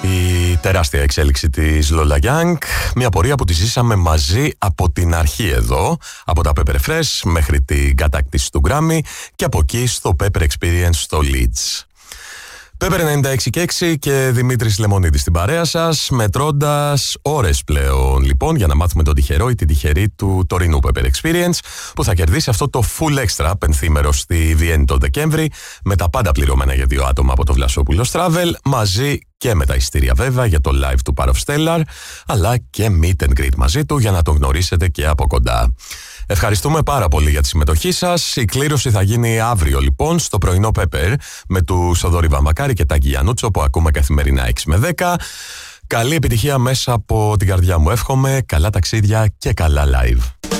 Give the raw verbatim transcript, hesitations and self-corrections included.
Η τεράστια εξέλιξη της Lola Young, μια πορεία που τη ζήσαμε μαζί από την αρχή εδώ, από τα Pepper Fresh μέχρι την κατάκτηση του Grammy και από εκεί στο Pepper Experience στο Leeds. Pepper ενενήντα έξι και έξι και Δημήτρης Λεμονίδης στην παρέα σας, μετρώντας ώρες πλέον λοιπόν για να μάθουμε τον τυχερό ή την τυχερή του τωρινού Pepper Experience που θα κερδίσει αυτό το full extra πενθήμερο στη Βιέννη τον Δεκέμβρη με τα πάντα πληρωμένα για δύο άτομα από το Βλασόπουλος Travel, μαζί και με τα εισιτήρια βέβαια για το live του Part of Stellar, αλλά και meet and greet μαζί του για να τον γνωρίσετε και από κοντά. Ευχαριστούμε πάρα πολύ για τη συμμετοχή σας. Η κλήρωση θα γίνει αύριο λοιπόν στο πρωινό Pepper με του Σοδόρη Βαμβακάρη και Τάκη Γιαννούτσο που ακούμε καθημερινά έξι με δέκα. Καλή επιτυχία μέσα από την καρδιά μου εύχομαι, καλά ταξίδια και καλά live.